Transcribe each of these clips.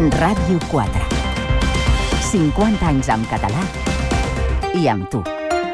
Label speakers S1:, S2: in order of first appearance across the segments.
S1: Ràdio 4. 50 anys en català i amb tu.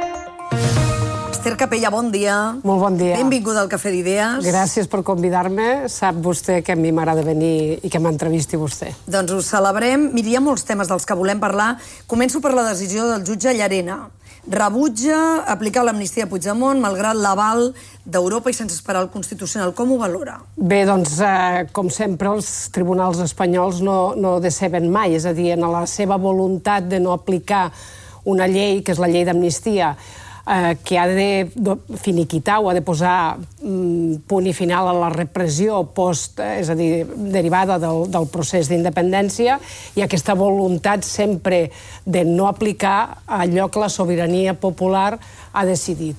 S2: Esther Capella, bon dia.
S3: Molt bon dia.
S2: Benvinguda al Cafè d'Idees.
S3: Gràcies per convidar-me. Sap vostè que a mi m'agrada venir i que m'entrevisti vostè.
S2: Doncs ho celebrem. Miri, hi ha molts temes dels que volem parlar. Començo per la decisió del jutge Llarena. Rebutja aplicar l'amnistia a Puigdemont malgrat l'aval d'Europa i sense esperar el Constitucional. Com ho valora?
S3: Bé, doncs, com sempre, els tribunals espanyols no deceben mai. És a dir, en la seva voluntat de no aplicar una llei, que és la llei d'amnistia, que ha de finiquitar o ha de posar punt i final a la repressió és a dir, derivada del procés d'independència, i aquesta voluntat sempre de no aplicar allò que la sobirania popular ha decidit.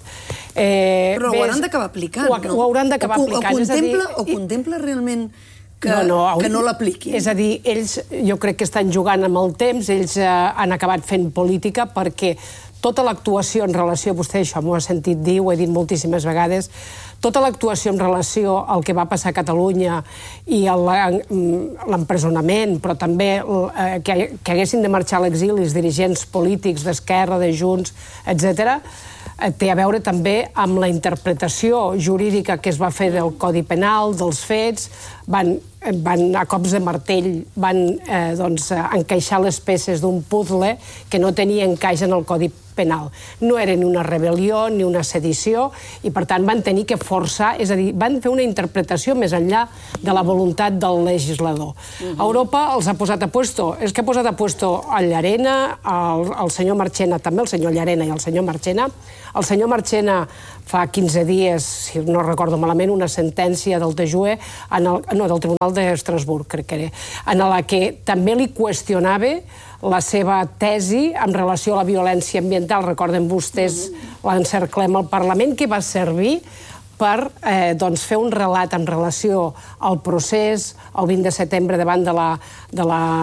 S2: Però ho hauran d'acabar aplicant, no?
S3: Ho hauran d'acabar aplicant.
S2: O contempla realment que no l'apliquin?
S3: És a dir, ells jo crec que estan jugant amb el temps, ells han acabat fent política perquè tota l'actuació en relació, vostè això m'ho ha sentit dir, ho he dit moltíssimes vegades, tota l'actuació en relació al que va passar a Catalunya i l'empresonament, però també que haguessin de marxar a l'exili els dirigents polítics d'Esquerra, de Junts, etc., té a veure també amb la interpretació jurídica que es va fer del Codi Penal, dels fets, van a cops de martell, van encaixar les peces d'un puzzle que no tenia encaix en el Codi Penal. No era ni una rebel·lió ni una sedició i, per tant, van tenir que forçar, és a dir, van fer una interpretació més enllà de la voluntat del legislador. Europa els ha posat a puesto. És que ha posat a puesto el Llarena, el senyor Marchena, també el senyor Llarena i el senyor Marchena. El senyor Marchena fa 15 dies, si no recordo malament, una sentència del TJUE, del Tribunal d'Estrasburg, crec que era, en la que també li qüestionava la seva tesi en relació a la violència ambiental. Recorden vostès l'encerclem al Parlament, que va servir per fer un relat en relació al procés el 20 de setembre davant de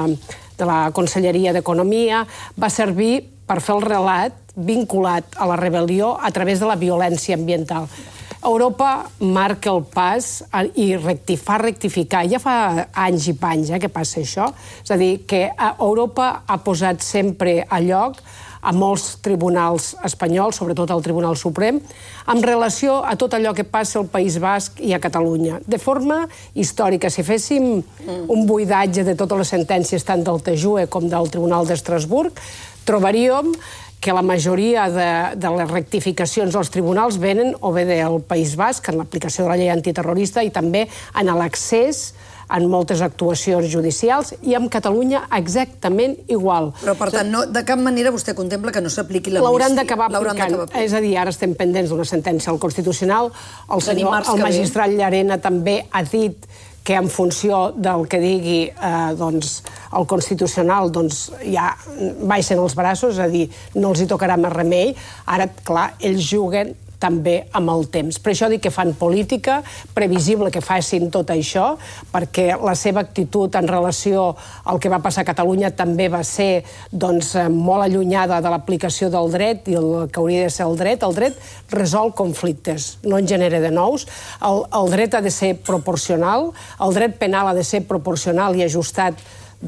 S3: la Conselleria d'Economia, va servir per fer el relat vinculat a la rebel·lió a través de la violència ambiental. Europa marca el pas i fa rectificar. Ja fa anys i panys que passa això. És a dir, que Europa ha posat sempre a lloc a molts tribunals espanyols, sobretot al Tribunal Suprem, en relació a tot allò que passa al País Basc i a Catalunya. De forma històrica, si féssim un buidatge de totes les sentències tant del TJUE com del Tribunal d'Estrasburg, trobaríem que la majoria de les rectificacions dels tribunals venen o bé del País Basc, en l'aplicació de la llei antiterrorista, i també en l'accés en moltes actuacions judicials, i amb Catalunya exactament igual.
S2: Però, per tant, de cap manera vostè contempla que no s'apliqui l'amnistia?
S3: L'hauran d'acabar aplicant. És a dir, ara estem pendents d'una sentència al Constitucional. El magistrat Llarena també ha dit que en funció del que digui el Constitucional ja baixen els braços, és a dir, no els hi tocarà més remei. Ara, clar, ells juguen també amb el temps. Per això dic que fan política, previsible que facin tot això, perquè la seva actitud en relació al que va passar a Catalunya també va ser molt allunyada de l'aplicació del dret i el que hauria de ser el dret. El dret resol conflictes, no en genera de nous. El dret ha de ser proporcional, el dret penal ha de ser proporcional i ajustat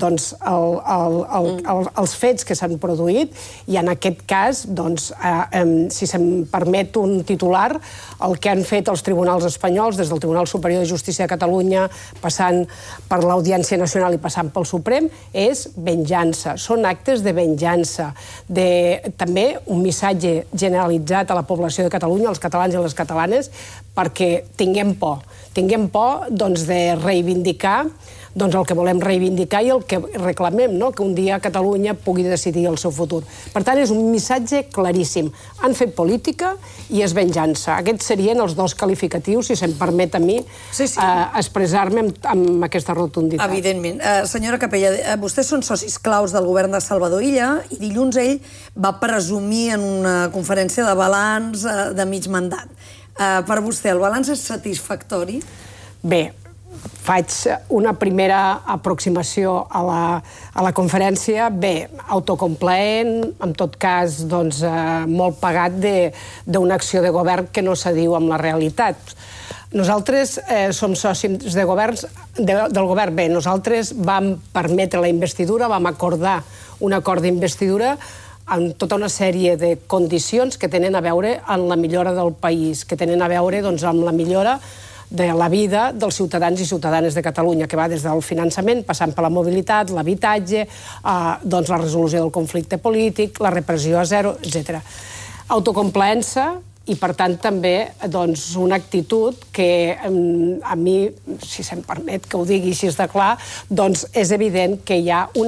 S3: als fets que s'han produït, i en aquest cas, si se'm permet un titular, el que han fet els tribunals espanyols, des del Tribunal Superior de Justícia de Catalunya, passant per l'Audiència Nacional i passant pel Suprem, és venjança. Són actes de venjança. També un missatge generalitzat a la població de Catalunya, als catalans i les catalanes, perquè tinguem por. Tinguem por de reivindicar el que volem reivindicar i el que reclamem, que un dia Catalunya pugui decidir el seu futur. Per tant, és un missatge claríssim. Han fet política i és venjança. Aquests serien els dos qualificatius, si se'm permet a mi expressar-me amb aquesta rotunditat.
S2: Evidentment. Senyora Capella, vostès són socis claus del govern de Salvador Illa i dilluns ell va presumir en una conferència de balanç de mig mandat. Per vostè, el balanç és satisfactori?
S3: Bé, faig una primera aproximació a la conferència, bé, autocomplaent, en tot cas, doncs, molt pagat d'una acció de govern que no s'adiu amb la realitat. Nosaltres som socis del govern. Bé, nosaltres vam permetre la investidura, vam acordar un acord d'investidura amb tota una sèrie de condicions que tenen a veure amb la millora del país, que tenen a veure amb la millora de la vida dels ciutadans i ciutadanes de Catalunya, que va des del finançament, passant per la mobilitat, l'habitatge, la resolució del conflicte polític, la repressió a zero, etc. Autocomplaença i, per tant, també una actitud que a mi, si se'm permet que ho digui així de clar, doncs és evident que hi ha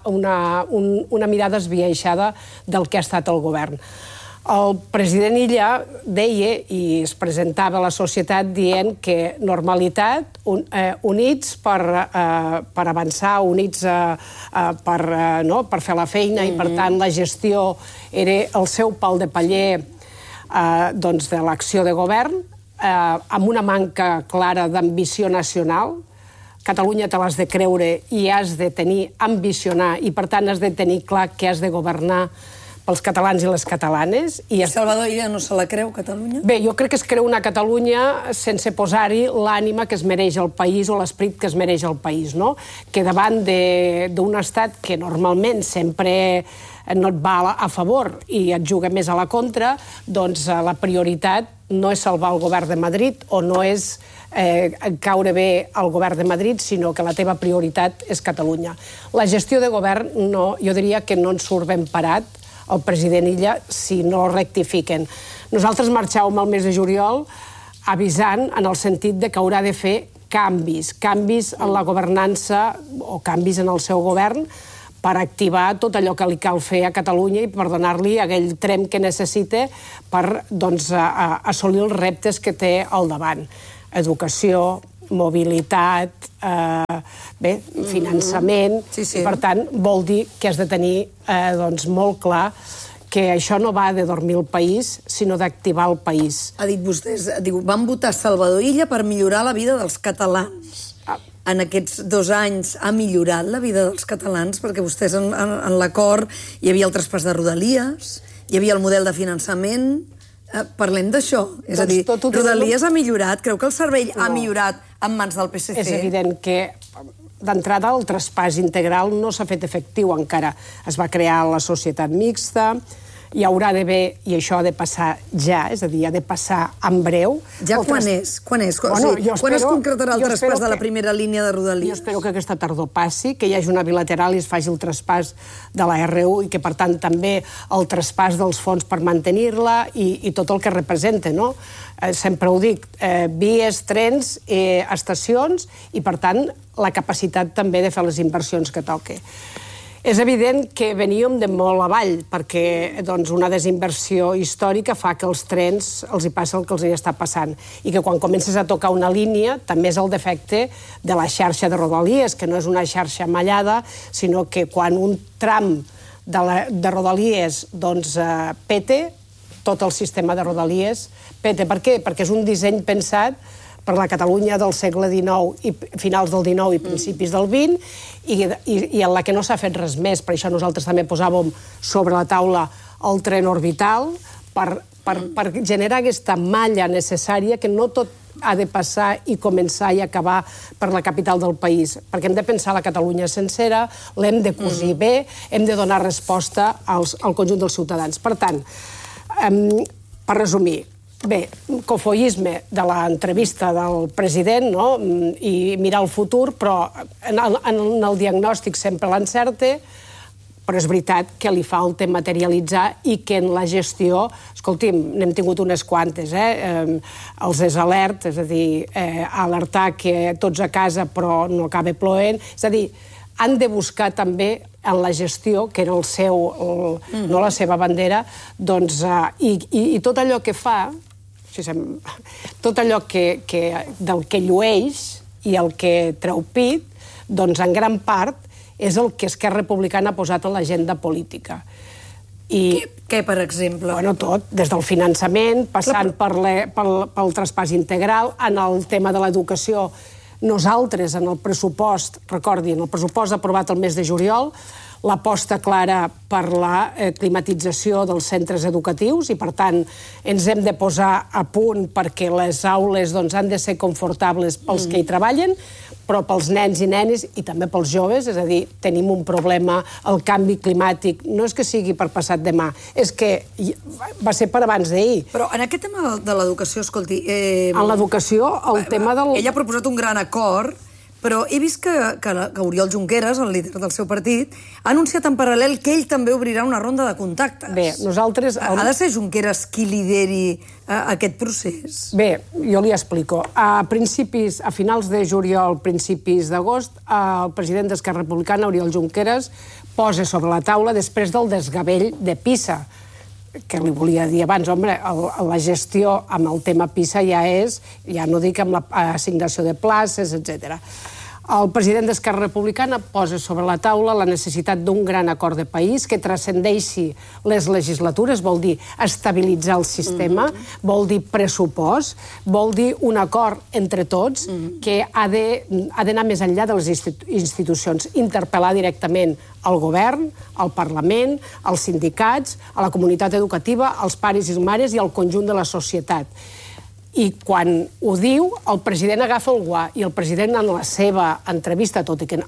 S3: una mirada esbiaixada del que ha estat el govern. El president Illa deia i es presentava a la societat dient que normalitat, units per avançar, units per fer la feina i, per tant, la gestió era el seu pal de paller de l'acció de govern, amb una manca clara d'ambició nacional. Catalunya te l'has de creure i has de tenir, ambicionar, i per tant has de tenir clar que has de governar pels catalans i les catalanes.
S2: Salvador Illa no se la creu, Catalunya?
S3: Bé, jo crec que es creu una Catalunya sense posar-hi l'ànima que es mereix el país o l'esperit que es mereix el país, no? Que davant d'un estat que normalment sempre no et va a favor i et juga més a la contra, doncs la prioritat no és salvar el govern de Madrid o no és caure bé al govern de Madrid, sinó que la teva prioritat és Catalunya. La gestió de govern, jo diria que no ens surt ben parat el president Illa si no rectifiquen. Nosaltres marxàvem el mes de juliol avisant en el sentit de que haurà de fer canvis en la governança o canvis en el seu govern per activar tot allò que li cal fer a Catalunya i per donar-li aquell tremp que necessita per assolir els reptes que té al davant. Educació, mobilitat, finançament, i per tant vol dir que has de tenir molt clar que això no va de dormir el país, sinó d'activar el país.
S2: Ha dit vostès, van votar Salvador Illa per millorar la vida dels catalans. En aquests 2 anys ha millorat la vida dels catalans, perquè vostès en l'acord hi havia el traspàs de Rodalies, hi havia el model de finançament. Parlem d'això. És a dir, Rodalies ha millorat, creu que el servei ha millorat en mans del PSC?
S3: És evident que d'entrada el traspàs integral no s'ha fet efectiu encara. Es va crear la societat mixta, hi haurà d'haver, i això ha de passar ja, és a dir, ha de passar en breu.
S2: Ja quan és? Quan es concretarà el traspàs de la primera línia de Rodalies?
S3: Jo espero que aquesta tardor passi, que hi hagi una bilateral i es faci el traspàs de la R1 i que, per tant, també el traspàs dels fons per mantenir-la i tot el que representa, no? Sempre ho dic, vies, trens, estacions i, per tant, la capacitat també de fer les inversions que toqui. És evident que veníem de molt avall, perquè una desinversió històrica fa que els trens els hi passa el que els hi està passant i que quan comences a tocar una línia també és el defecte de la xarxa de Rodalies, que no és una xarxa mallada, sinó que quan un tram de Rodalies pete, tot el sistema de Rodalies pete. Per què? Perquè és un disseny pensat per la Catalunya del segle XIX, finals del XIX i principis del XX, i en la que no s'ha fet res més. Per això nosaltres també posàvem sobre la taula el tren orbital, per generar aquesta malla necessària que no tot ha de passar i començar i acabar per la capital del país, perquè hem de pensar la Catalunya sencera, l'hem de cosir bé, hem de donar resposta al conjunt dels ciutadans. Per tant, per resumir, bé, cofoisme de l'entrevista del president i mirar el futur, però en el diagnòstic sempre l'encerta, però és veritat que li falta materialitzar i que en la gestió, escolti'm, n'hem tingut unes quantes, els és alert, és a dir, alertar que tots a casa però no acaba ploent, és a dir, han de buscar també en la gestió, que era el seu, no la seva bandera, doncs, i tot allò que fa, tot allò del que llueix i el que treu pit, doncs en gran part és el que Esquerra Republicana ha posat a l'agenda política.
S2: Què, per exemple?
S3: Bueno, tot, des del finançament, passant pel traspàs integral, en el tema de l'educació, Nosaltres, en el pressupost, recordi, en el pressupost aprovat el mes de juliol, l'aposta clara per la climatització dels centres educatius i, per tant, ens hem de posar a punt perquè les aules han de ser confortables pels que hi treballen, però pels nens i nenes i també pels joves, és a dir, tenim un problema, el canvi climàtic, no és que sigui per passat demà, és que va ser per abans d'ahir.
S2: Però en aquest tema de l'educació, escolti...
S3: En l'educació, el tema del...
S2: Ell ha proposat un gran acord, però he vist que Oriol Junqueras, el líder del seu partit, ha anunciat en paral·lel que ell també obrirà una ronda de contactes.
S3: Bé, nosaltres...
S2: Ha de ser Junqueras qui lideri aquest procés?
S3: Bé, jo li explico. A finals de juliol, principis d'agost, el president d'Esquerra Republicana, Oriol Junqueras, posa sobre la taula, després del desgavell de PISA, que li volia dir abans, home, la gestió amb el tema PISA ja no dic amb l'assignació de places, etc. El president d'Esquerra Republicana posa sobre la taula la necessitat d'un gran acord de país que transcendeixi les legislatures, vol dir estabilitzar el sistema, vol dir pressupost, vol dir un acord entre tots que ha d'anar més enllà de les institucions, interpel·lar directament al govern, al Parlament, als sindicats, a la comunitat educativa, als pares i mares i al conjunt de la societat. I quan ho diu, el president agafa el guà i el president en la seva entrevista,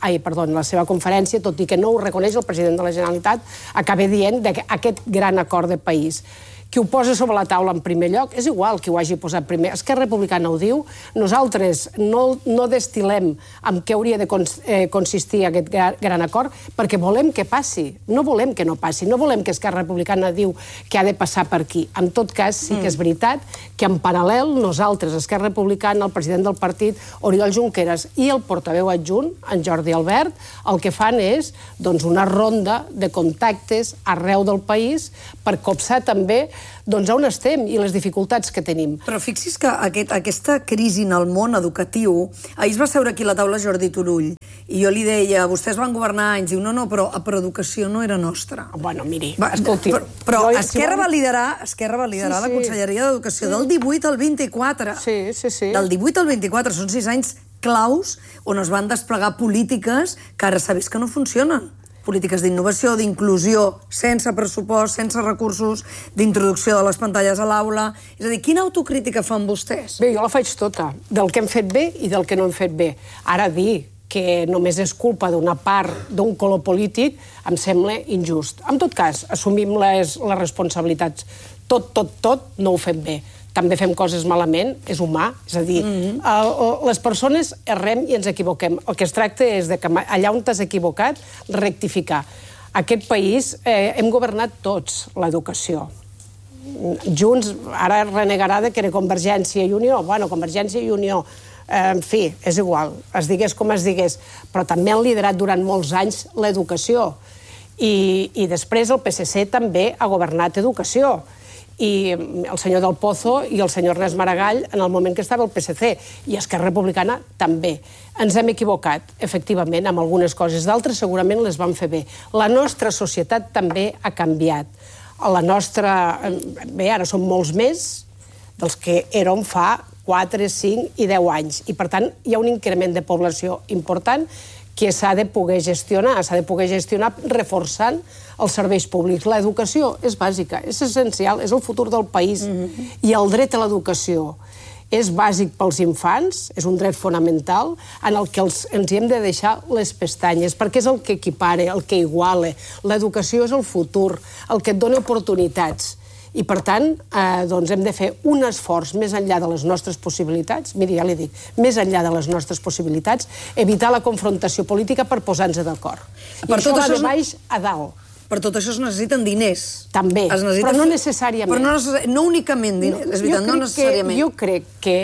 S3: en la seva conferència, tot i que no ho reconeix el president de la Generalitat, acaba dient aquest gran acord de país. Qui ho posa sobre la taula en primer lloc, és igual qui ho hagi posat primer. Esquerra Republicana ho diu, nosaltres no destil·lem en què hauria de consistir aquest gran acord perquè volem que passi, no volem que no passi, no volem que Esquerra Republicana diu que ha de passar per aquí. En tot cas, sí que és veritat que en paral·lel nosaltres, Esquerra Republicana, el president del partit, Oriol Junqueras, i el portaveu adjunt, en Jordi Albert, el que fan és una ronda de contactes arreu del país per copsar també on estem i les dificultats que tenim.
S2: Però fixi's que aquesta crisi en el món educatiu... Ahir es va seure aquí a la taula Jordi Turull i jo li deia, vostès van governar anys, diu, no, però educació no era nostra.
S3: Bueno, miri, escolti...
S2: Però Esquerra va liderar la Conselleria d'Educació del 18 al 24.
S3: Sí.
S2: Del 18 al 24, són 6 anys claus on es van desplegar polítiques que ara s'ha vist que no funcionen. Polítiques d'innovació, d'inclusió, sense pressupost, sense recursos, d'introducció de les pantalles a l'aula... És a dir, quina autocrítica fan vostès?
S3: Bé, jo la faig tota, del que hem fet bé i del que no hem fet bé. Ara dir que només és culpa d'una part d'un color polític em sembla injust. En tot cas, assumim les responsabilitats. Tot no ho fem bé. També fem coses malament, és humà, és a dir, les persones errem i ens equivoquem. El que es tracta és que allà on t'has equivocat, rectificar. Aquest país hem governat tots l'educació. Junts, ara renegarà que era Convergència i Unió. Bueno, Convergència i Unió, en fi, és igual, es digués com es digués, però també han liderat durant molts anys l'educació. I després el PSC també ha governat educació. I el senyor Del Pozo i el senyor Ernest Maragall en el moment que estava al PSC i Esquerra Republicana també. Ens hem equivocat, efectivament, amb algunes coses. D'altres segurament les vam fer bé. La nostra societat també ha canviat. Bé, ara som molts més dels que érem fa 4, 5 i 10 anys. I, per tant, hi ha un increment de població important que s'ha de poder gestionar reforçant els serveis públics. L'educació és bàsica, és essencial, és el futur del país. I el dret a l'educació és bàsic pels infants, és un dret fonamental en el que ens hi hem de deixar les pestanyes, perquè és el que equipara, el que iguala. L'educació és el futur, el que et dona oportunitats. I, per tant, hem de fer un esforç més enllà de les nostres possibilitats, miri, ja li dic, més enllà de les nostres possibilitats, evitar la confrontació política per posar-nos d'acord. I això va de baix a dalt.
S2: Per tot això es necessiten diners.
S3: També, però no necessàriament.
S2: Però no únicament diners, és veritat, no necessàriament.
S3: Jo crec que,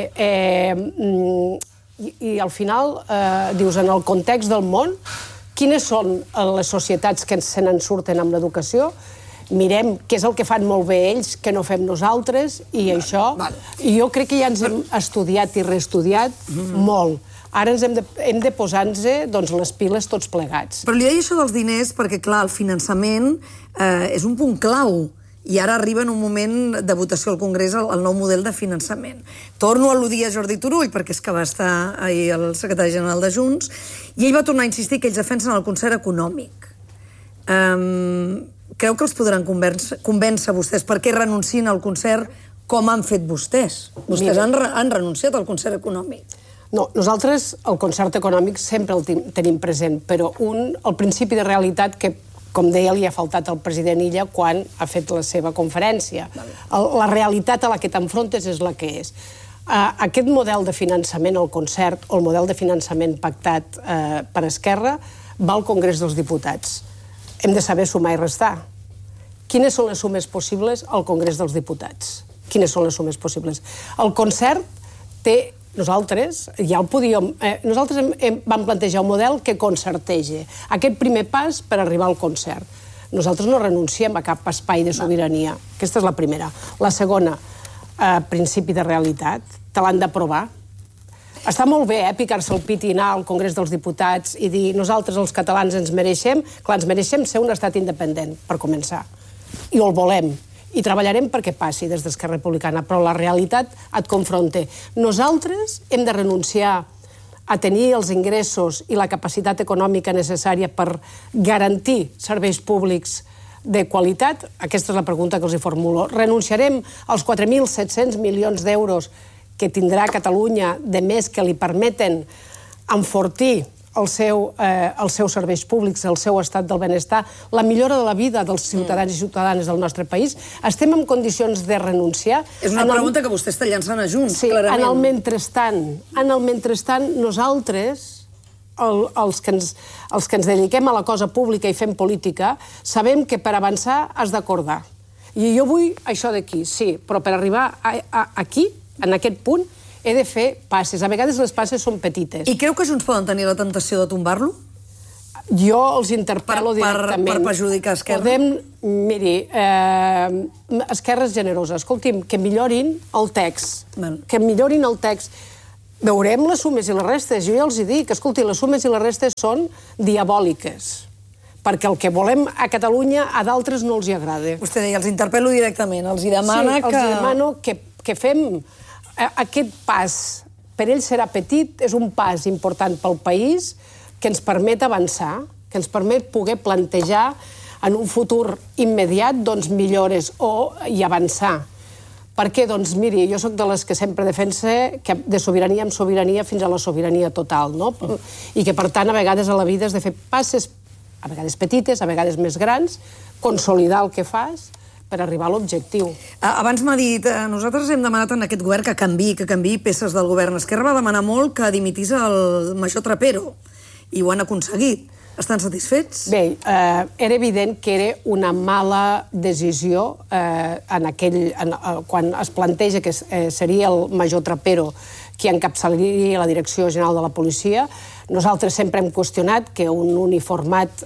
S3: i al final, dius, en el context del món, quines són les societats que se n'en surten amb l'educació? Mirem què és el que fan molt bé ells, que no fem nosaltres, i això... I jo crec que ja ens hem estudiat i reestudiat molt. Ara hem de posar-nos les piles tots plegats.
S2: Però li deia això dels diners perquè, clar, el finançament és un punt clau. i ara arriba en un moment de votació al Congrés el nou model de finançament. Torno a al·ludir a Jordi Turull, perquè és que va estar ahir el secretari general de Junts, i ell va tornar a insistir que ells defensen el concert econòmic. Creu que els podran convèncer vostès per què renuncien al concert com han fet vostès? Vostès han renunciat al concert econòmic.
S3: No, nosaltres el concert econòmic sempre el tenim present, però el principi de realitat que, com deia, li ha faltat al president Illa quan ha fet la seva conferència. La realitat a la que t'enfrontes és la que és. Aquest model de finançament al concert o el model de finançament pactat per Esquerra va al Congrés dels Diputats. Hem de saber sumar i restar. Quines són les sumes possibles al Congrés dels Diputats? Quines són les sumes possibles? El concert té... Nosaltres ja el podíem... Nosaltres vam plantejar un model que concerteja aquest primer pas per arribar al concert. Nosaltres no renunciem a cap espai de sobirania. Aquesta és la primera. La segona, principi de realitat, te l'han d'aprovar. Està molt bé picar-se el pit i anar al Congrés dels Diputats i dir nosaltres els catalans ens mereixem... Clar, ens mereixem ser un estat independent, per començar. I el volem. I treballarem perquè passi des d'Esquerra Republicana, però la realitat et confronta. Nosaltres hem de renunciar a tenir els ingressos i la capacitat econòmica necessària per garantir serveis públics de qualitat? Aquesta és la pregunta que els formulo. Renunciarem als 4.700 milions d'euros que tindrà Catalunya de més que li permeten enfortir els seus serveis públics, el seu estat del benestar, la millora de la vida dels ciutadans i ciutadanes del nostre país. Estem en condicions de renunciar.
S2: És una pregunta que vostè està llançant a Junts,
S3: Sí,
S2: clarament.
S3: en el mentrestant, nosaltres, els que ens dediquem a la cosa pública i fem política, sabem que per avançar has d'acordar. I jo vull això d'aquí, sí, però per arribar aquí, en aquest punt, he de fer passes. A vegades les passes són petites.
S2: I creu que Junts poden tenir la temptació de tombar-lo?
S3: Jo els interpel·lo directament.
S2: Per perjudicar Esquerra?
S3: Miri, Esquerra és generosa. Escolti'm, que millorin el text. Que millorin el text. Veurem les sumes i les restes. Jo ja els dic, escolti, les sumes i les restes són diabòliques. Perquè el que volem a Catalunya a d'altres no els hi agrada.
S2: Vostè deia, els interpel·lo directament. Els demana que...
S3: Sí, els demano que fem... Aquest pas, per ell serà petit, és un pas important pel país que ens permet avançar, que ens permet poder plantejar en un futur immediat millores i avançar. Per què? Doncs miri, jo sóc de les que sempre defensa que de sobirania en sobirania fins a la sobirania total, no? I que per tant a vegades a la vida has de fer passes, a vegades petites, a vegades més grans, consolidar el que fas per arribar a l'objectiu.
S2: Abans m'ha dit, nosaltres hem demanat en aquest govern que canviï peces del govern. Esquerra va demanar molt que dimitís el major Trapero, i ho han aconseguit. Estan satisfets?
S3: Bé, era evident que era una mala decisió quan es planteja que seria el major Trapero qui encapçalaria la Direcció General de la Policia. Nosaltres sempre hem qüestionat que un uniformat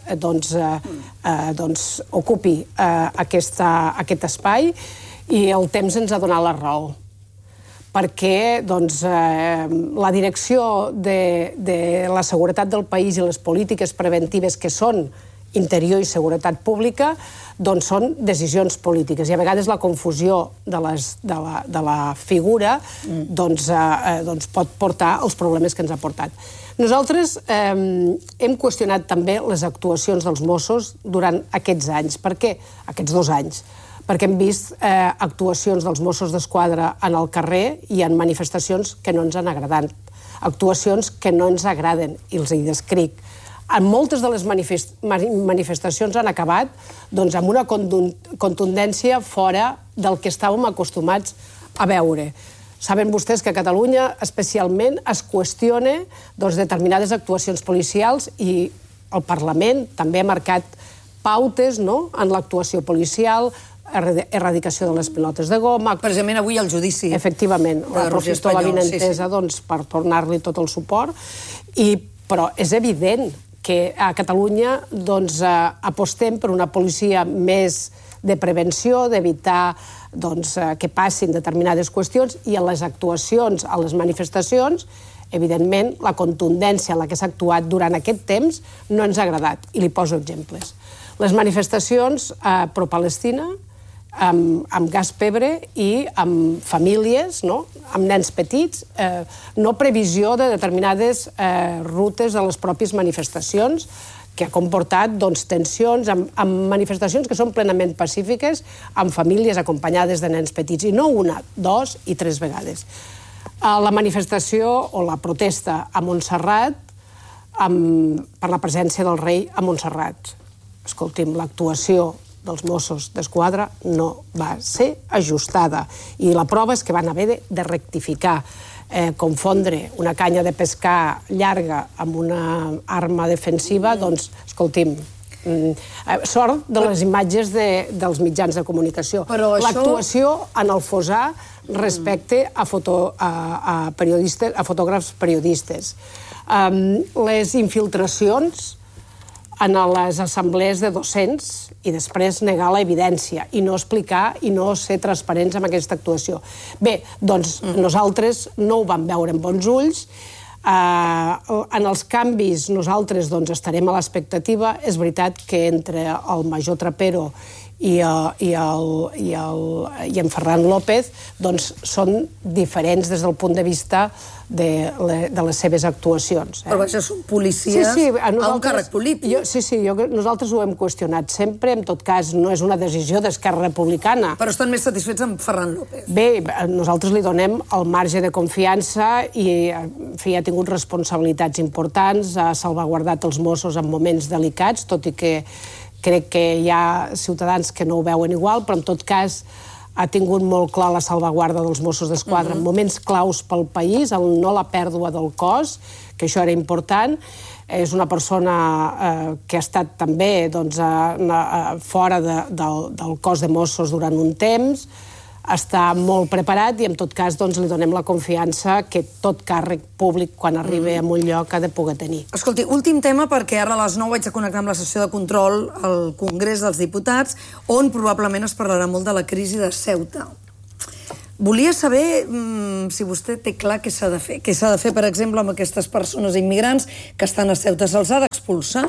S3: ocupi aquest espai i el temps ens ha donat la raó. Perquè la direcció de la seguretat del país i les polítiques preventives que són interior i seguretat pública són decisions polítiques. I a vegades la confusió de la figura pot portar als problemes que ens ha portat. Nosaltres hem qüestionat també les actuacions dels Mossos durant aquests anys. Per què? Aquests 2 anys. Perquè hem vist actuacions dels Mossos d'Esquadra en el carrer i en manifestacions que no ens han agradat. Actuacions que no ens agraden, i els hi descric. En moltes de les manifestacions han acabat amb una contundència fora del que estàvem acostumats a veure. Saben vostès que a Catalunya especialment es qüestiona determinades actuacions policials i el Parlament també ha marcat pautes en l'actuació policial, erradicació de les pilotes de goma...
S2: Precisament avui el judici.
S3: Efectivament, aprofito l'avinentesa per tornar-li tot el suport, però és evident que a Catalunya apostem per una policia més de prevenció, d'evitar que passin determinades qüestions, i en les actuacions, a les manifestacions, evidentment, la contundència en la que s'ha actuat durant aquest temps no ens ha agradat, i li poso exemples. Les manifestacions pro-Palestina amb gas pebre i amb famílies, amb nens petits, no previsió de determinades rutes de les pròpies manifestacions, que ha comportat tensions amb manifestacions que són plenament pacífiques, amb famílies acompanyades de nens petits, i no una, 2 i 3 vegades. La manifestació o la protesta a Montserrat, per la presència del rei a Montserrat. Escolti'm, l'actuació dels Mossos d'Esquadra no va ser ajustada, i la prova és que van haver de rectificar. Confondre una canya de pescar llarga amb una arma defensiva, doncs, escolti'm, sort de les imatges dels mitjans de comunicació. L'actuació en el Fossar respecte a fotògrafs periodistes. Les infiltracions en les assemblees de docents i després negar la evidència i no explicar i no ser transparents amb aquesta actuació. Bé, doncs nosaltres no ho vam veure amb bons ulls. En els canvis nosaltres estarem a l'expectativa. És veritat que entre el major Trapero i en Ferran López són diferents des del punt de vista de les seves actuacions.
S2: Però vaja, són policies a un càrrec polític.
S3: Sí, nosaltres ho hem qüestionat sempre. En tot cas, no és una decisió d'Esquerra Republicana.
S2: Però estan més satisfets amb Ferran López.
S3: Bé, nosaltres li donem el marge de confiança i ha tingut responsabilitats importants, ha salvaguardat els Mossos en moments delicats, tot i que crec que hi ha ciutadans que no ho veuen igual, però en tot cas ha tingut molt clar la salvaguarda dels Mossos d'Esquadra en moments claus pel país, no la pèrdua del cos, que això era important. És una persona que ha estat també fora del cos de Mossos durant un temps, està molt preparat i en tot cas li donem la confiança que tot càrrec públic quan arriba a un lloc ha de poder tenir.
S2: Escolti, últim tema, perquè ara a les 9 vaig a connectar amb la sessió de control al Congrés dels Diputats, on probablement es parlarà molt de la crisi de Ceuta. Volia saber si vostè té clar què s'ha de fer. Què s'ha de fer, per exemple, amb aquestes persones immigrants que estan a Ceuta? Se'ls ha d'expulsar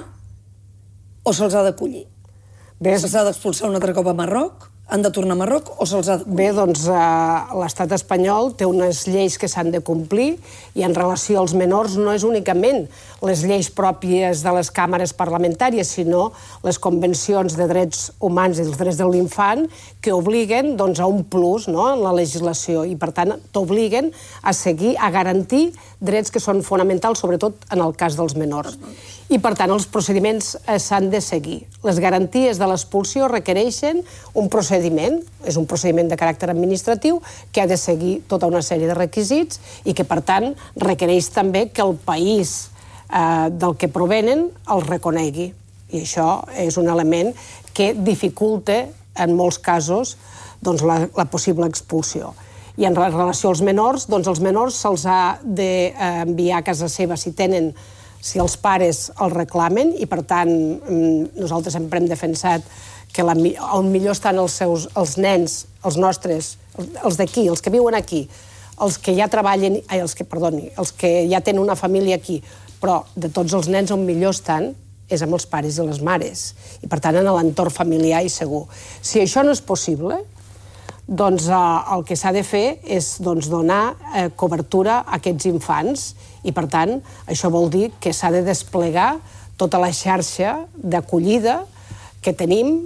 S2: o se'ls ha d'acollir? Se'ls ha d'expulsar un altre cop a Marroc? Han de tornar a Marroc o se'ls ha d'acollir?
S3: Bé, doncs l'estat espanyol té unes lleis que s'han de complir i en relació als menors no és únicament les lleis pròpies de les càmeres parlamentàries, sinó les convencions de drets humans i els drets de l'infant que obliguen a un plus en la legislació i, per tant, t'obliguen a seguir, a garantir drets que són fonamentals, sobretot en el cas dels menors. I, per tant, els procediments s'han de seguir. Les garanties de l'expulsió requereixen un procediment, és un procediment de caràcter administratiu, que ha de seguir tota una sèrie de requisits i que, per tant, requereix també que el país del que provenen els reconegui. I això és un element que dificulta, en molts casos, la possible expulsió. I en relació als menors, els menors se'ls ha d'enviar a casa seva si els pares els reclamen i, per tant, nosaltres sempre hem defensat que on millor estan els nens, els nostres, els d'aquí, els que viuen aquí, els que ja treballen, els que ja tenen una família aquí, però de tots els nens on millor estan és amb els pares i les mares, i per tant en l'entorn familiar i segur. Si això no és possible, doncs el que s'ha de fer és donar cobertura a aquests infants i, per tant, això vol dir que s'ha de desplegar tota la xarxa d'acollida que tenim,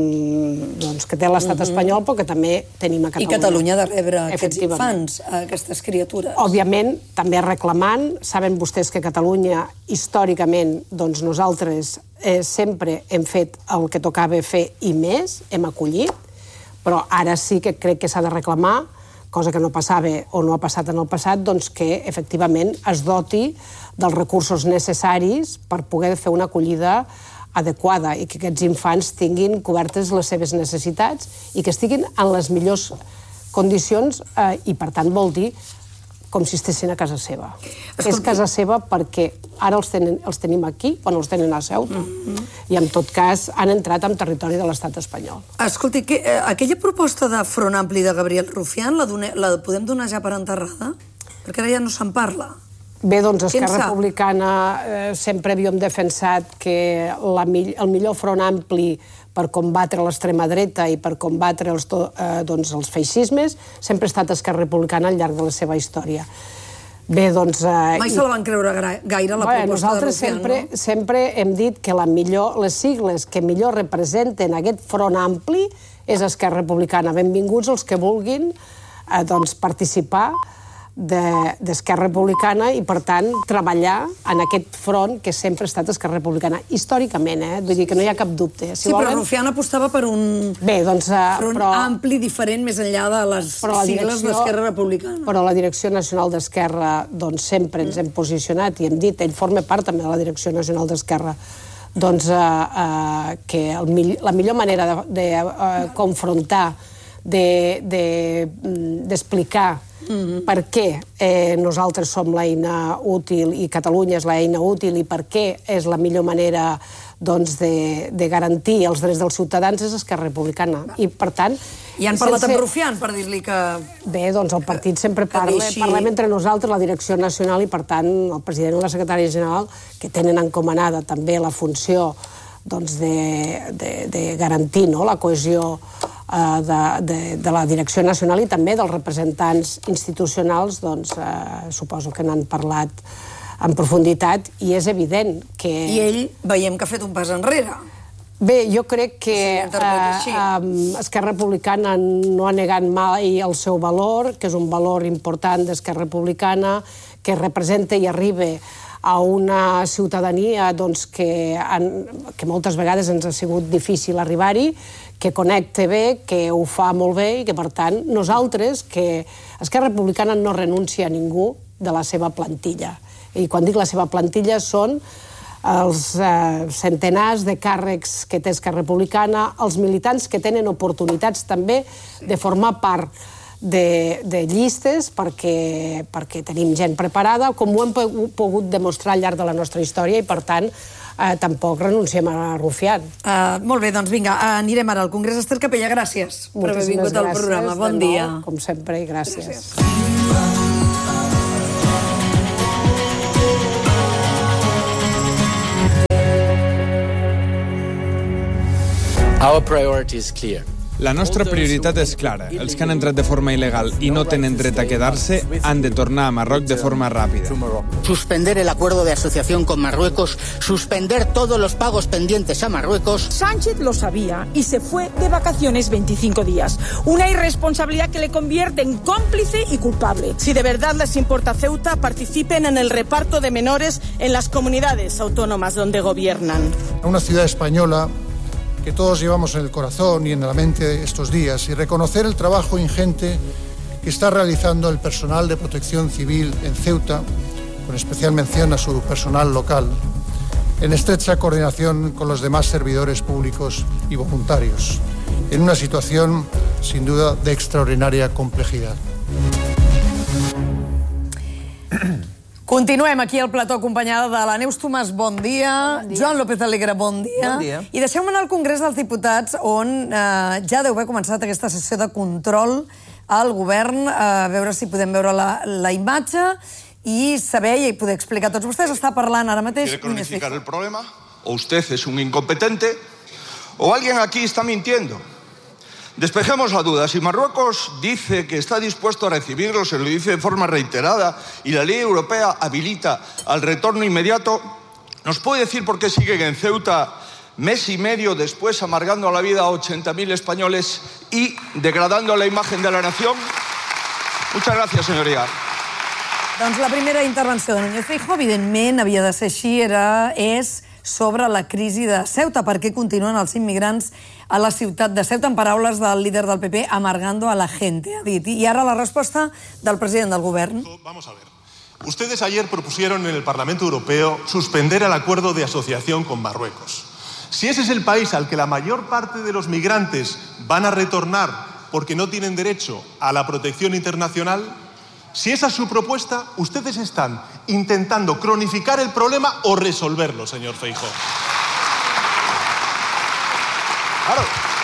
S3: que té l'estat espanyol, però que també tenim a Catalunya.
S2: I Catalunya ha de rebre aquests infants, aquestes criatures.
S3: Òbviament, també reclamant. Saben vostès que a Catalunya, històricament, nosaltres sempre hem fet el que tocava fer i més, hem acollit, però ara sí que crec que s'ha de reclamar, cosa que no passava o no ha passat en el passat, que efectivament es doti dels recursos necessaris per poder fer una acollida adequada i que aquests infants tinguin cobertes les seves necessitats i que estiguin en les millors condicions i, per tant, vol dir com si estessin a casa seva. És casa seva perquè ara els tenim aquí, quan els tenen a Ceuta, i en tot cas han entrat en territori de l'estat espanyol.
S2: Escolti, aquella proposta de Front Ampli de Gabriel Rufián la podem donar ja per enterrada? Perquè ara ja no se'n parla.
S3: Bé, doncs Esquerra Republicana sempre havíem defensat que el millor front ampli per combatre l'extrema dreta i per combatre els feixismes sempre ha estat Esquerra Republicana al llarg de la seva història. Bé, doncs...
S2: Mai se la van creure gaire, la proposta de Rufián, no?
S3: Nosaltres sempre hem dit que les sigles que millor representen aquest front ampli és Esquerra Republicana. Benvinguts els que vulguin participar d'Esquerra Republicana i, per tant, treballar en aquest front que sempre ha estat Esquerra Republicana. Històricament, vull dir que no hi ha cap dubte.
S2: Sí, però Rufián apostava per un front ampli diferent més enllà de les sigles d'Esquerra Republicana.
S3: Però la Direcció Nacional d'Esquerra sempre ens hem posicionat i hem dit, ell forma part també de la Direcció Nacional d'Esquerra, que la millor manera de confrontar, d'explicar per què nosaltres som l'eina útil i Catalunya és l'eina útil i per què és la millor manera de garantir els drets dels ciutadans és Esquerra Republicana. I, per tant...
S2: I han parlat amb Rufián per dir-li que...
S3: Bé, doncs el partit sempre parlem entre nosaltres, la Direcció Nacional, i, per tant, el president i la secretària general, que tenen encomanada també la funció de garantir la cohesió de la Direcció Nacional i també dels representants institucionals, suposo que n'han parlat en profunditat i és evident que...
S2: I ell veiem que ha fet un pas enrere.
S3: Bé, jo crec que Esquerra Republicana no ha negat mai el seu valor, que és un valor important d'Esquerra Republicana, que representa i arriba a una ciutadania que moltes vegades ens ha sigut difícil arribar-hi, que connecta bé, que ho fa molt bé i que, per tant, nosaltres, que Esquerra Republicana no renuncia a ningú de la seva plantilla. I quan dic la seva plantilla són els centenars de càrrecs que té Esquerra Republicana, els militants que tenen oportunitats també de formar part de llistes perquè tenim gent preparada, com ho hem pogut demostrar al llarg de la nostra història i, per tant, tampoc renunciem a Rufián.
S2: Molt bé, doncs vinga, anirem ara al Congrés. Esther Capella, gràcies per haver vingut al programa. Bon dia.
S3: Com sempre, i gràcies.
S4: Our priority is clear.
S5: La nostra prioritat és clara. Els que han entrat de forma il·legal i no tenen dret a quedar-se han de tornar a Marroc de forma ràpida.
S6: Suspender el acuerdo de asociación con Marruecos, suspender todos los pagos pendientes a Marruecos.
S7: Sánchez lo sabía y se fue de vacaciones 25 días. Una irresponsabilidad que le convierte en cómplice y culpable. Si de verdad les importa Ceuta, participen en el reparto de menores en las comunidades autónomas donde gobiernan.
S8: Una ciudad española que todos llevamos en el corazón y en la mente estos días, y reconocer el trabajo ingente que está realizando el personal de protección civil en Ceuta, con especial mención a su personal local, en estrecha coordinación con los demás servidores públicos y voluntarios, en una situación, sin duda, de extraordinaria complejidad.
S2: Continuem aquí al plató acompanyada de la Neus Tomàs, bon dia. Joan López Alegre, bon dia.
S9: Bon dia.
S2: I deixeu-me anar al Congrés dels Diputats, on ja deu haver començat aquesta sessió de control al govern, a veure si podem veure la imatge i saber i poder explicar a tots vostès. Està parlant ara mateix...
S10: ¿Quiere cronificar el problema? ¿O usted es un incompetente? ¿O alguien aquí está mintiendo? Despejemos la duda. Si Marruecos dice que está dispuesto a recibirlos, se lo dice de forma reiterada, y la ley europea habilita al retorno inmediato, ¿nos puede decir por qué siguen en Ceuta mes y medio después amargando la vida a 80.000 españoles y degradando la imagen de la nación? Muchas gracias, señoría.
S2: Doncs la primera intervenció de Núñez Feijóo, evidentment, havia de ser així, és sobre la crisi de Ceuta, per què continuen els immigrants a la ciutat de Ceuta, en paraules del líder del PP, amargando a la gente, ha dit. I ara la resposta del president del govern.
S11: Vamos a ver. Ustedes ayer propusieron en el Parlamento Europeo suspender el acuerdo de asociación con Marruecos. Si ese es el país al que la mayor parte de los migrantes van a retornar porque no tienen derecho a la protección internacional, si esa es su propuesta, ustedes están intentando cronificar el problema o resolverlo, señor Feijóo. Claro.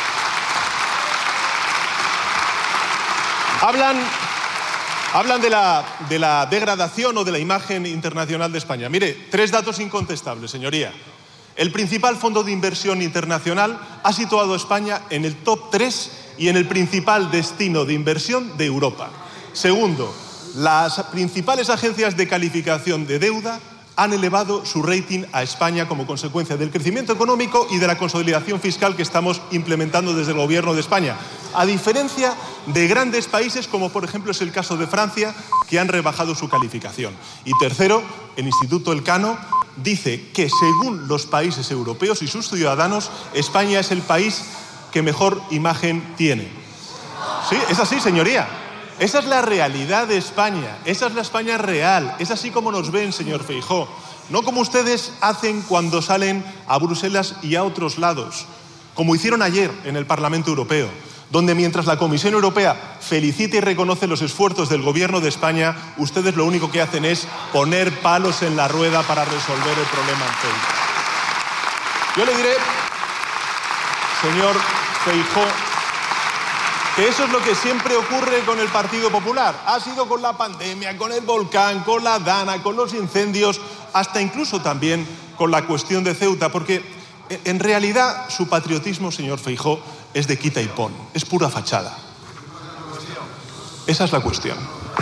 S11: Hablan de la degradación o de la imagen internacional de España. Mire, 3 datos incontestables, señoría. El principal fondo de inversión internacional ha situado a España en el top 3 y en el principal destino de inversión de Europa. Segundo, las principales agencias de calificación de deuda han elevado su rating a España como consecuencia del crecimiento económico y de la consolidación fiscal que estamos implementando desde el Gobierno de España, a diferencia de grandes países como por ejemplo es el caso de Francia, que han rebajado su calificación. Y tercero, el Instituto Elcano dice que según los países europeos y sus ciudadanos, España es el país que mejor imagen tiene. Sí, es así, señoría. Esa es la realidad de España, esa es la España real, es así como nos ven, señor Feijóo. No como ustedes hacen cuando salen a Bruselas y a otros lados, como hicieron ayer en el Parlamento Europeo, donde mientras la Comisión Europea felicita y reconoce los esfuerzos del Gobierno de España, ustedes lo único que hacen es poner palos en la rueda para resolver el problema en Ceuta. Yo le diré, señor Feijóo, que eso es lo que siempre ocurre con el Partido Popular. Ha sido con la pandemia, con el volcán, con la Dana, con los incendios, hasta incluso también con la cuestión de Ceuta, porque en realidad su patriotismo, señor Feijóo, es de quita y pon, es pura fachada. Esa es la cuestión.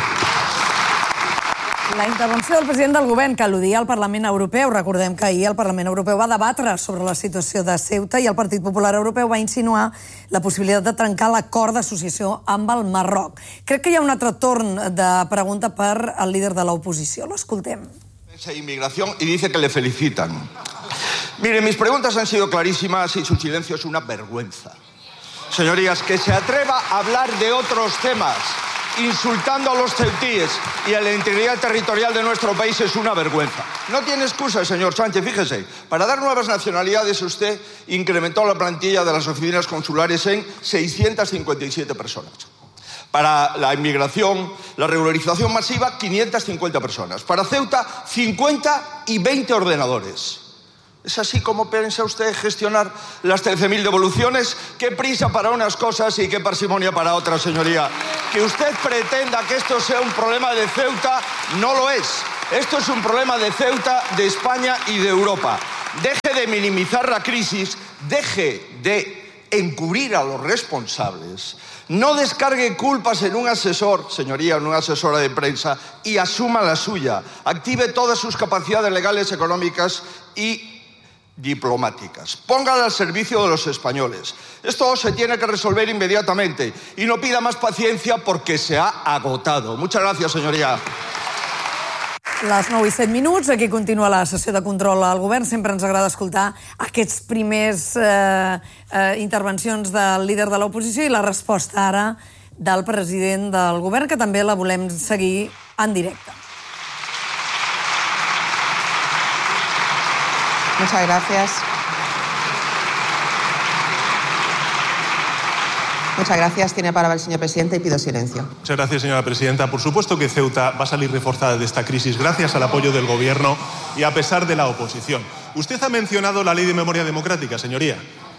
S2: La intervenció del president del govern que al·ludia al Parlament Europeu. Recordem que ahir el Parlament Europeu va debatre sobre la situació de Ceuta i el Partit Popular Europeu va insinuar la possibilitat de trencar l'acord d'associació amb el Marroc. Crec que hi ha un altre torn de pregunta per al líder de l'oposició. L'escoltem.
S10: Esa inmigración y dice que le felicitan. Mire, mis preguntas han sido clarísimas y su silencio es una vergüenza. Señorías, que se atreva a hablar de otros temas insultando a los ceutíes y a la integridad territorial de nuestro país es una vergüenza. No tiene excusa, señor Sánchez, fíjese. Para dar nuevas nacionalidades usted incrementó la plantilla de las oficinas consulares en 657 personas. Para la inmigración, la regularización masiva, 550 personas. Para Ceuta, 50 y 20 ordenadores. ¿Es así como piensa usted gestionar las 13.000 devoluciones? Qué prisa para unas cosas y qué parsimonia para otras, señoría. Que usted pretenda que esto sea un problema de Ceuta, no lo es. Esto es un problema de Ceuta, de España y de Europa. Deje de minimizar la crisis, deje de encubrir a los responsables, no descargue culpas en un asesor, señoría, en una asesora de prensa, y asuma la suya. Active todas sus capacidades legales, económicas y diplomáticas. Póngala al servicio de los españoles. Esto se tiene que resolver inmediatamente y no pida más paciencia porque se ha agotado. Muchas gracias, señoría.
S2: Les 9:07, aquí continua la sessió de control al govern. Sempre ens agrada escoltar aquests primers intervencions del líder de l'oposició i la resposta ara del president del govern, que també la volem seguir en directe.
S9: Muchas gracias. Muchas gracias. Tiene palabra el señor presidente y pido silencio.
S11: Muchas gracias, señora presidenta. Por supuesto que Ceuta va a salir reforzada de esta crisis gracias al apoyo del Gobierno y a pesar de la oposición. Usted ha mencionado la Ley de Memoria Democrática, señoría.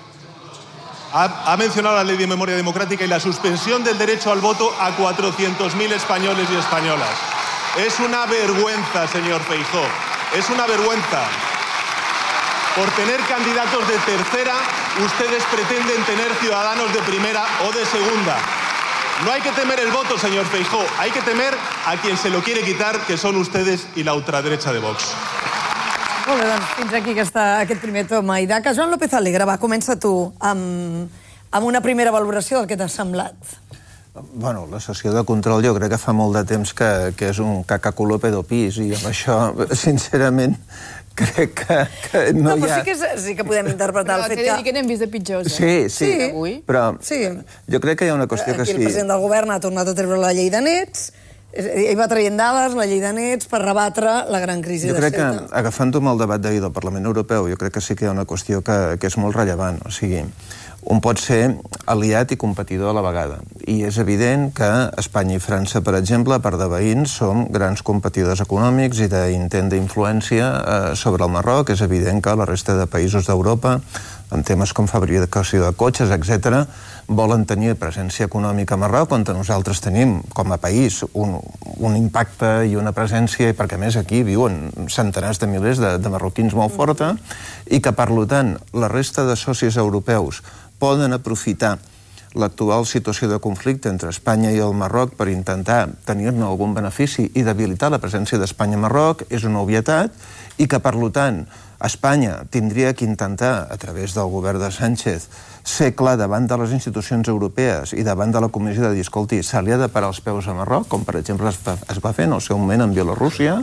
S11: Ha mencionado la Ley de Memoria Democrática y la suspensión del derecho al voto a 400.000 españoles y españolas. Es una vergüenza, señor Feijóo. Es una vergüenza. Por tener candidatos de tercera, ustedes pretenden tener ciudadanos de primera o de segunda. No hay que temer el voto, señor Feijóo. Hay que temer a quien se lo quiere quitar, que son ustedes y la ultraderecha de Vox.
S2: Molt bé, doncs fins aquí aquest primer toma i daca. Joan López Alegre, va, comença tu amb una primera valoració del que t'ha semblat.
S12: Bueno, la sessió de control jo crec que fa molt de temps que és un cacaculó pedopis i amb això, sincerament, crec que no hi ha...
S2: Però sí que podem interpretar el fet que...
S13: Però t'he de dir que n'hem vist de pitjors,
S12: Sí, però jo crec que hi ha una qüestió que sí...
S2: Aquí el president del govern ha tornat a treure la llei de nets, ell va traient dades, la llei de nets, per rebatre la gran crisi de Ceuta.
S12: Jo crec que, agafant-ho amb el debat d'ahir del Parlament Europeu, jo crec que sí que hi ha una qüestió que és molt rellevant. O sigui, un pot ser aliat i competidor a la vegada. I és evident que Espanya i França, per exemple, a part de veïns, som grans competidors econòmics i d'intent d'influència sobre el Marroc. És evident que la resta de països d'Europa, en temes com fabricació de cotxes, etc., volen tenir presència econòmica a Marroc, on nosaltres tenim, com a país, un impacte i una presència, i perquè a més aquí viuen centenars de milers de marroquins molt forta, i que, per tant, la resta de socis europeus poden aprofitar l'actual situació de conflicte entre Espanya i el Marroc per intentar tenir-ne algun benefici i debilitar la presència d'Espanya a Marroc, és una obvietat, i que, per tant, Espanya tindria que intentar, a través del govern de Sánchez, ser clar davant de les institucions europees i davant de la Comissió de dir, escolti, se li ha de parar els peus a Marroc, com per exemple es va fer en el seu moment en Bielorússia,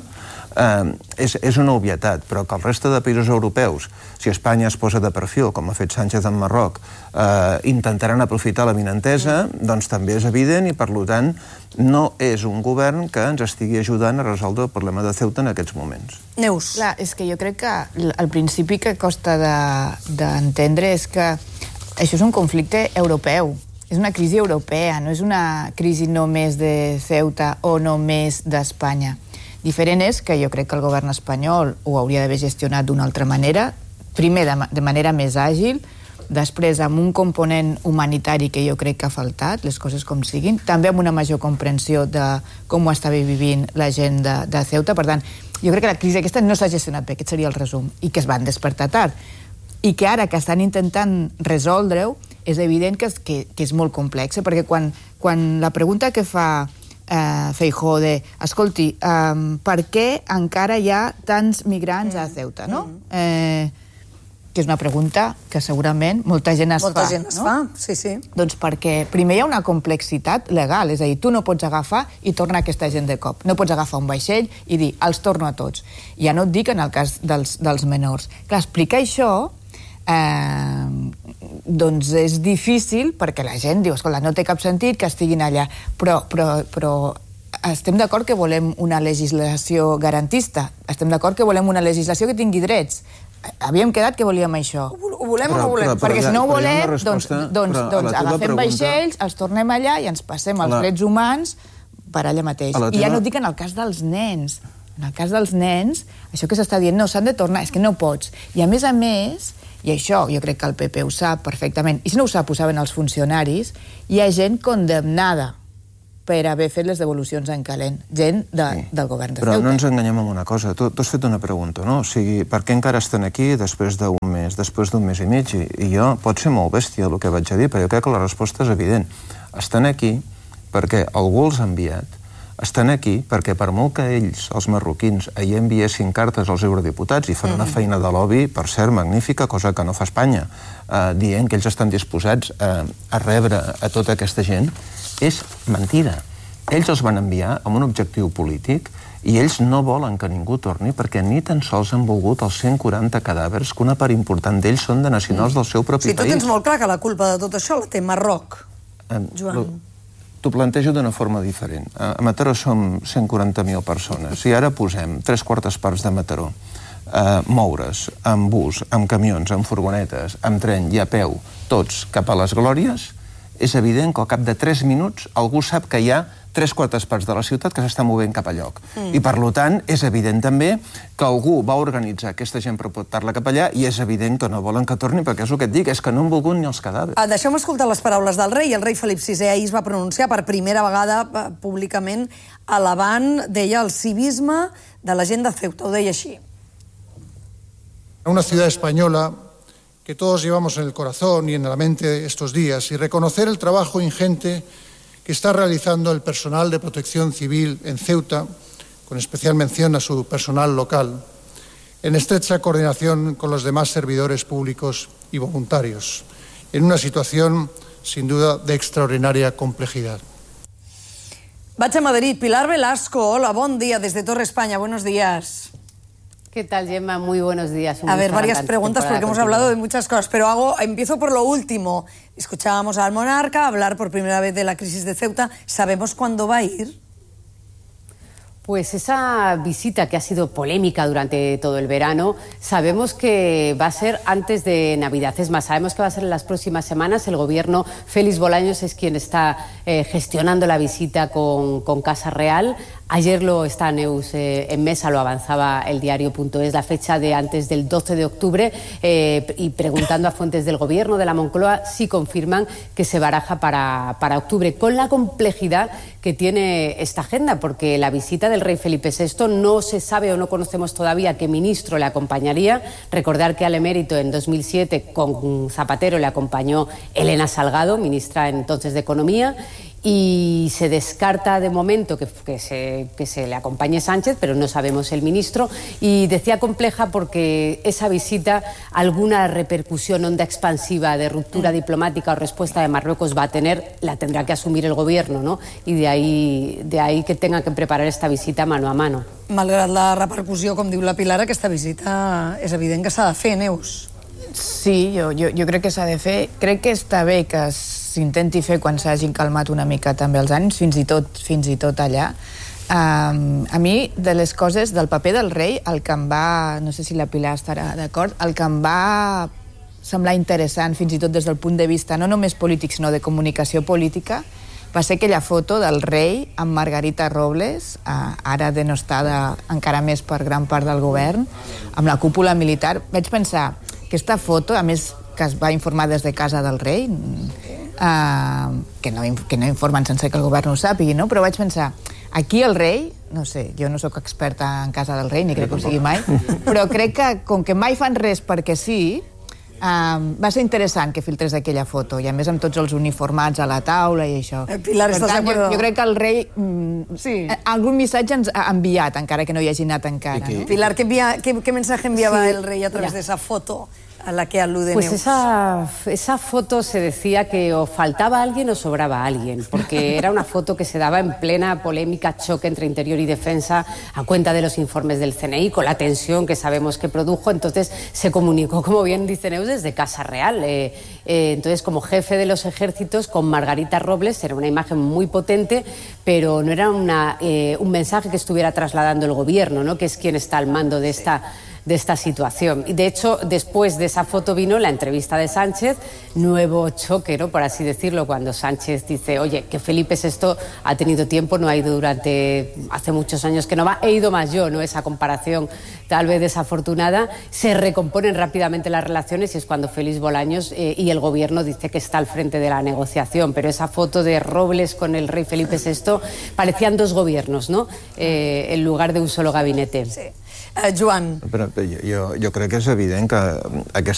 S12: és una obvietat, però que el reste de països europeus, si Espanya es posa de perfil, com ha fet Sánchez en Marroc, intentaran aprofitar l'avinentesa, doncs també és evident i, per tant, no és un govern que ens estigui ajudant a resoldre el problema de Ceuta en aquests moments.
S2: Neus.
S13: Clar, és que jo crec que el principi que costa d'entendre és que això és un conflicte europeu. És una crisi europea, no és una crisi només de Ceuta o només d'Espanya. Diferent és que jo crec que el govern espanyol ho hauria d'haver gestionat d'una altra manera, primer de manera més àgil, després amb un component humanitari que jo crec que ha faltat, les coses com siguin, també amb una major comprensió de com ho estava vivint la gent de Ceuta. Per tant, jo crec que la crisi aquesta no s'ha gestionat bé, aquest seria el resum, i que es van despertar tard. I que ara que estan intentant resoldre-ho, és evident que és molt complex, perquè quan la pregunta que fa Feijóo de, escolti, per què encara hi ha tants migrants a Ceuta, no? Que és una pregunta que segurament molta gent es fa.
S2: Molta gent es fa, sí, sí.
S13: Doncs perquè primer hi ha una complexitat legal, és a dir, tu no pots agafar i tornar aquesta gent de cop. No pots agafar un vaixell i dir, els torno a tots. Ja no et dic en el cas dels menors. Clar, explicar això doncs és difícil perquè la gent diu, escolta, no té cap sentit que estiguin allà, però estem d'acord que volem una legislació garantista, estem d'acord que volem una legislació que tingui drets. Havíem quedat que volíem això.
S2: Ho volem o no ho volem?
S13: Perquè si no ho volem, doncs agafem vaixells, els tornem allà i ens passem els drets humans per allà mateix. I ja no dic en el cas dels nens. En el cas dels nens, això que s'està dient, no, s'han de tornar, és que no pots. I a més, i això jo crec que el PP ho sap perfectament, i si no ho sap ho saben els funcionaris, hi ha gent condemnada per haver fet les devolucions en calent, gent del govern de Ceuta.
S12: Però no ens enganyem amb una cosa, tu has fet una pregunta, no? O sigui, per què encara estan aquí després d'un mes, després d'un mes i mig? I jo, pot ser molt bèstia el que vaig a dir, però jo crec que la resposta és evident. Estan aquí perquè algú els ha enviat, estan aquí perquè per molt que ells, els marroquins, ahir enviessin cartes als eurodiputats i fan una feina de lobby, per cert, magnífica, cosa que no fa Espanya, dient que ells estan disposats a rebre a tota aquesta gent, és mentida. Ells els van enviar amb un objectiu polític i ells no volen que ningú torni perquè ni tan sols han volgut els 140 cadàvers que una part important d'ells són de nacionals del seu propi país.
S2: Sí, tu tens molt clar que la culpa de tot això la té Marroc, Joan.
S12: T'ho plantejo d'una forma diferent. A Mataró som 140.000 persones. Si ara posem 3/4 parts de Mataró, moure's amb bus, amb camions, amb furgonetes, amb tren i a peu, tots cap a les Glòries, és evident que al cap de 3 minuts algú sap que hi ha 3/4 parts de la ciutat que s'està movent cap a lloc. I, per tant, és evident també que algú va organitzar aquesta gent per portar-la cap allà i és evident que no volen que torni, perquè és el que et dic, és que no han volgut ni els cadàvers.
S2: Deixeu-me escoltar les paraules del rei. El rei Felip VI ahir es va pronunciar per primera vegada públicament alabant, deia, el civisme de la gent de Ceuta. Ho deia així.
S8: Una ciudad española que todos llevamos en el corazón y en la mente estos días, y reconocer el trabajo ingente que está realizando el personal de protección civil en Ceuta, con especial mención a su personal local, en estrecha coordinación con los demás servidores públicos y voluntarios, en una situación, sin duda, de extraordinaria complejidad.
S2: Vaig a Madrid. Pilar Velasco, hola, buen día desde Torre España. Buenos días.
S14: ¿Qué tal, Gemma? Muy buenos días.
S2: A ver, varias preguntas porque hemos hablado de muchas cosas, pero empiezo por lo último. Escuchábamos al monarca hablar por primera vez de la crisis de Ceuta. ¿Sabemos cuándo va a ir?
S14: Pues esa visita que ha sido polémica durante todo el verano, sabemos que va a ser antes de Navidad. Es más, sabemos que va a ser en las próximas semanas. El gobierno, Félix Bolaños es quien está gestionando la visita con Casa Real. Ayer lo está Neus en mesa, lo avanzaba el diario.es, la fecha de antes del 12 de octubre, y preguntando a fuentes del gobierno de la Moncloa si confirman que se baraja para octubre, con la complejidad que tiene esta agenda, porque la visita del rey Felipe VI no se sabe o no conocemos todavía qué ministro le acompañaría. Recordar que al emérito en 2007 con Zapatero le acompañó Elena Salgado, ministra entonces de Economía, y se descarta de momento que se le acompañe Sánchez, pero no sabemos el ministro. Y decía compleja porque esa visita alguna repercusión, onda expansiva de ruptura diplomática o respuesta de Marruecos va a tener, la tendrá que asumir el gobierno, ¿no? Y de ahí que tenga que preparar esta visita mano a mano.
S2: Malgrat la repercussió, com diu la Pilar, aquesta visita és evident que s'ha de fer, Neus.
S13: Sí, jo crec que s'ha de fer. Crec que està bé que s'intenti fer quan s'hagin calmat una mica també els anys, fins i tot allà. A mi, de les coses del paper del rei, el que em va, no sé si la Pilar estarà d'acord, el que em va semblar interessant, fins i tot des del punt de vista no només polític, sinó de comunicació política, va ser aquella foto del rei amb Margarita Robles, ara denostada encara més per gran part del govern, amb la cúpula militar. Vaig pensar, aquesta foto, a més que es va informar des de casa del rei, que no informen sense que el govern ho sàpigui, no? Però vaig pensar, aquí el rei, no sé, jo no sóc experta en casa del rei, ni crec que ho sigui mai, però crec que com que mai fan res perquè sí, va ser interessant que filtrés aquella foto, i a més amb tots els uniformats a la taula i això.
S2: Pilar,
S13: per tant, jo crec que el rei algun missatge ens ha enviat, encara que no hi hagi anat encara.
S2: Pilar, ¿qué mensaje enviaba el rey a través de esa foto a la que alude Neus?
S14: Pues esa foto se decía que o faltaba alguien o sobraba alguien, porque era una foto que se daba en plena polémica, choque entre Interior y Defensa a cuenta de los informes del CNI, con la tensión que sabemos que produjo. Entonces se comunicó, como bien dice Neus, desde Casa Real. Entonces, como jefe de los ejércitos, con Margarita Robles, era una imagen muy potente, pero no era un mensaje que estuviera trasladando el gobierno, ¿no? Que es quien está al mando de esta situación. Y de hecho, después de esa foto vino la entrevista de Sánchez, nuevo choque, ¿no? Por así decirlo, cuando Sánchez dice, oye, que Felipe VI ha tenido tiempo, no ha ido hace muchos años que no va, he ido más yo, ¿no? Esa comparación tal vez desafortunada. Se recomponen rápidamente las relaciones y es cuando Félix Bolaños y el gobierno dice que está al frente de la negociación, pero esa foto de Robles con el rey Felipe VI parecían dos gobiernos, ¿no? En lugar de un solo gabinete.
S2: Sí. Joan.
S12: Jo crec que és evident que aquesta